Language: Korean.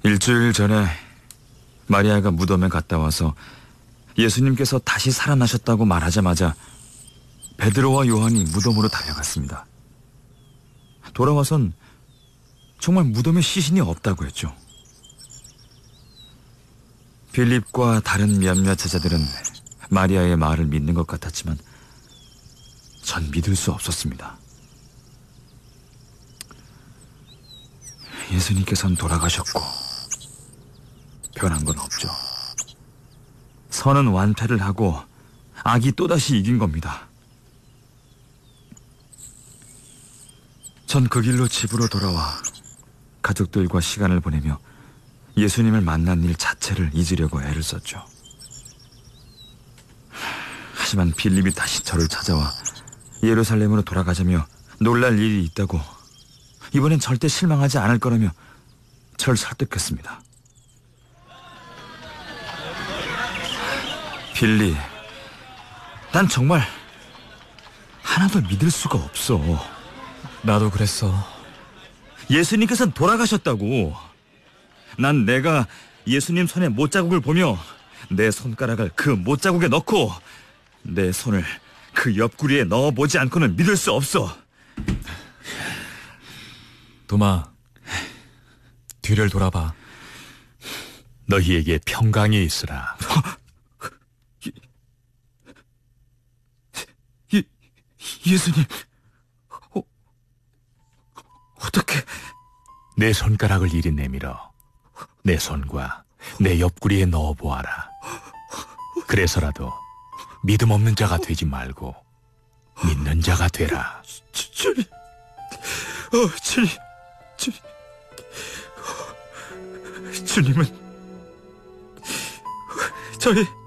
일주일 전에 마리아가 무덤에 갔다 와서 예수님께서 다시 살아나셨다고 말하자마자 베드로와 요한이 무덤으로 달려갔습니다. 돌아와선 정말 무덤에 시신이 없다고 했죠. 빌립과 다른 몇몇 제자들은 마리아의 말을 믿는 것 같았지만 전 믿을 수 없었습니다. 예수님께서는 돌아가셨고 변한 건 없죠. 선은 완패를 하고 악이 또다시 이긴 겁니다. 전 그 길로 집으로 돌아와 가족들과 시간을 보내며 예수님을 만난 일 자체를 잊으려고 애를 썼죠. 하지만 빌립이 다시 저를 찾아와 예루살렘으로 돌아가자며 놀랄 일이 있다고, 이번엔 절대 실망하지 않을 거라며 절 설득했습니다. 빌리, 난 정말 하나도 믿을 수가 없어. 나도 그랬어. 예수님께서는 돌아가셨다고. 난 내가 예수님 손에 못자국을 보며 내 손가락을 그 못자국에 넣고 내 손을 그 옆구리에 넣어보지 않고는 믿을 수 없어. 도마, 뒤를 돌아봐. 너희에게 평강이 있으라. 예수님, 어떻게? 내 손가락을 이리 내밀어 내 손과 내 옆구리에 넣어보아라. 그래서라도 믿음 없는 자가 되지 말고 믿는 자가 되라. 주님, 주님은 저희